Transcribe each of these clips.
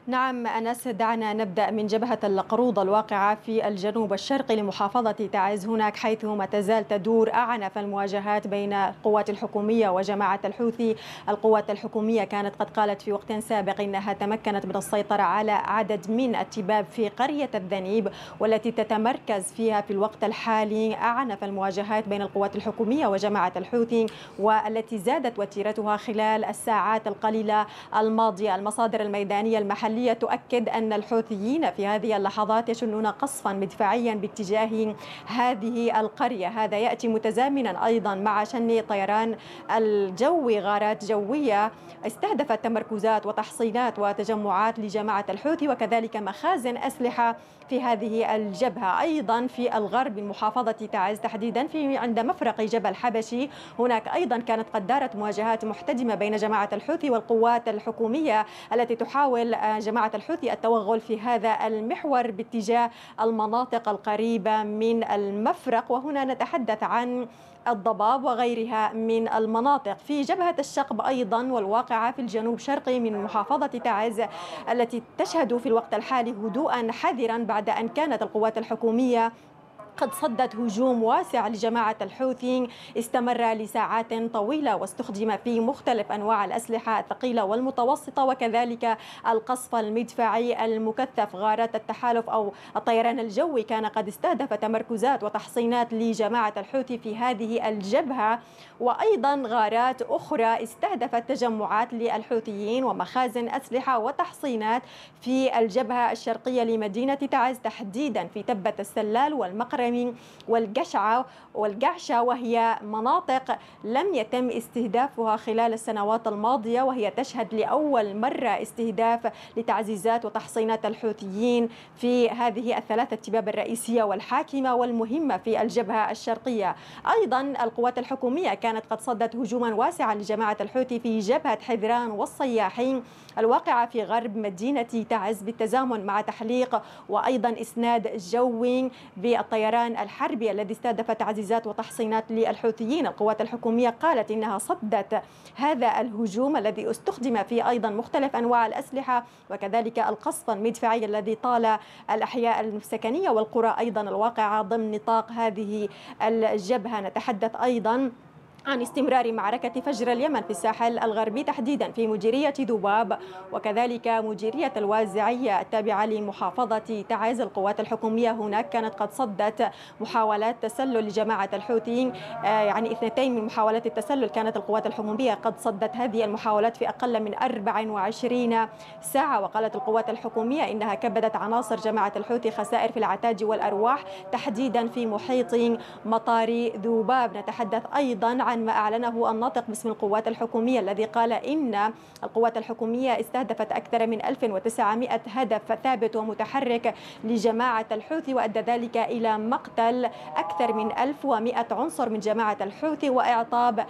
نعم أنس، دعنا نبدأ من جبهة القروض الواقعة في الجنوب الشرقي لمحافظة تعز هناك، حيث ما تزال تدور أعنف المواجهات بين القوات الحكومية وجماعة الحوثي. القوات الحكومية كانت قد قالت في وقت سابق إنها تمكنت من السيطرة على عدد من التباب في قرية الذنيب، والتي تتمركز فيها في الوقت الحالي أعنف المواجهات بين القوات الحكومية وجماعة الحوثي، والتي زادت وتيرتها خلال الساعات القليلة الماضية. المصادر الميدانية المحلية تؤكد أن الحوثيين في هذه اللحظات يشنون قصفا مدفعيا باتجاه هذه القرية. هذا يأتي متزامنا أيضا مع شن طيران الجوي غارات جوية استهدفت تمركزات وتحصينات وتجمعات لجماعة الحوثي، وكذلك مخازن أسلحة في هذه الجبهة. أيضا في الغرب من محافظة تعز تحديدا في عند مفرق جبل حبشي، هناك أيضا كانت قد دارت مواجهات محتدمة بين جماعة الحوثي والقوات الحكومية، التي تحاول جماعة الحوثي التوغل في هذا المحور باتجاه المناطق القريبة من المفرق، وهنا نتحدث عن الضباب وغيرها من المناطق. في جبهة الشقب أيضا والواقعة في الجنوب شرقي من محافظة تعز، التي تشهد في الوقت الحالي هدوءا حذرا بعد أن كانت القوات الحكومية قد صدت هجوم واسع لجماعة الحوثي استمر لساعات طويلة، واستخدم في مختلف أنواع الأسلحة الثقيلة والمتوسطة، وكذلك القصف المدفعي المكثف. غارات التحالف أو الطيران الجوي كان قد استهدف تمركزات وتحصينات لجماعة الحوثي في هذه الجبهة، وأيضا غارات أخرى استهدفت تجمعات للحوثيين ومخازن أسلحة وتحصينات في الجبهة الشرقية لمدينة تعز، تحديدا في تبة السلال والمقرمي والقعشة، وهي مناطق لم يتم استهدافها خلال السنوات الماضية، وهي تشهد لأول مرة استهداف لتعزيزات وتحصينات الحوثيين في هذه الثلاث اتباب الرئيسية والحاكمة والمهمة في الجبهة الشرقية. أيضا القوات الحكومية كانت قد صدت هجوما واسعا لجماعة الحوثي في جبهة حذران والصياحين الواقعة في غرب مدينة تعز، بالتزامن مع تحليق وأيضا إسناد جوي بالطيران الحربي الذي استهدف تعزيزات وتحصينات للحوثيين. القوات الحكومية قالت إنها صدت هذا الهجوم الذي استخدم فيه أيضا مختلف أنواع الأسلحة، وكذلك القصف المدفعي الذي طال الأحياء السكنية والقرى أيضا الواقعة ضمن نطاق هذه الجبهة. نتحدث أيضا عن استمرار معركة فجر اليمن في الساحل الغربي، تحديدا في مديرية ذباب وكذلك مديرية الوازعية التابعة لمحافظة تعز. القوات الحكومية هناك كانت قد صدت محاولات تسلل لجماعة الحوثيين، يعني 2 من محاولات التسلل كانت القوات الحكومية قد صدت هذه المحاولات في أقل من 24 ساعة. وقالت القوات الحكومية إنها كبدت عناصر جماعة الحوثي خسائر في العتاد والأرواح، تحديدا في محيط مطار ذباب. نتحدث أيضا عن ما أعلنه الناطق باسم القوات الحكومية، الذي قال إن القوات الحكومية استهدفت أكثر من 1900 هدف ثابت ومتحرك لجماعة الحوثي، وأدى ذلك إلى مقتل أكثر من 1100 عنصر من جماعة الحوثي وإعطاب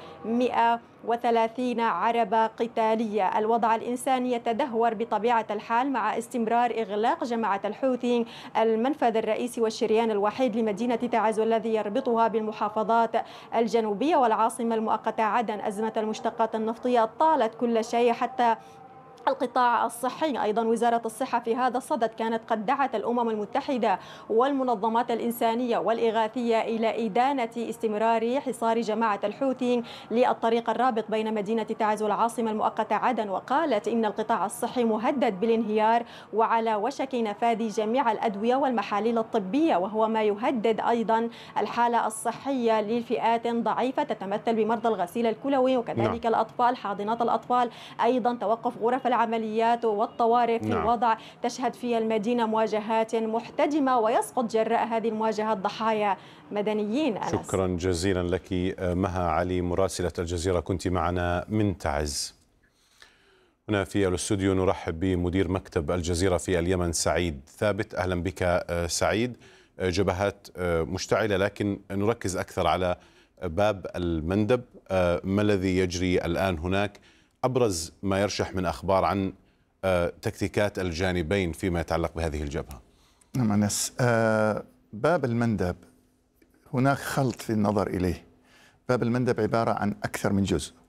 130 عربة قتالية. الوضع الإنساني يتدهور بطبيعة الحال مع استمرار إغلاق جماعة الحوثي المنفذ الرئيسي والشريان الوحيد لمدينة تعز، والذي يربطها بالمحافظات الجنوبية والعاصمة المؤقتة عدن. أزمة المشتقات النفطية طالت كل شيء حتى القطاع الصحي. أيضا وزارة الصحة في هذا الصدد كانت قد دعت الأمم المتحدة والمنظمات الإنسانية والإغاثية إلى إدانة استمرار حصار جماعة الحوثي للطريق الرابط بين مدينة تعز والعاصمة المؤقتة عدن، وقالت إن القطاع الصحي مهدد بالانهيار وعلى وشك نفاذ جميع الأدوية والمحاليل الطبية، وهو ما يهدد أيضا الحالة الصحية للفئات ضعيفة تتمثل بمرضى الغسيل الكلوي وكذلك الأطفال، حاضنات الأطفال، أيضا توقف غرف العمليات والطوارئ في الوضع. تشهد في المدينة مواجهات محتدمة ويسقط جراء هذه المواجهات ضحايا مدنيين. أنس. شكرا جزيلا لك مها علي مراسلة الجزيرة، كنت معنا من تعز. هنا في الاستوديو نرحب بمدير مكتب الجزيرة في اليمن سعيد ثابت. أهلا بك سعيد. جبهات مشتعلة، لكن نركز أكثر على باب المندب. ما الذي يجري الآن هناك؟ أبرز ما يرشح من أخبار عن تكتيكات الجانبين فيما يتعلق بهذه الجبهة. نعم أنس، باب المندب هناك خلط في النظر إليه. باب المندب عبارة عن أكثر من جزء،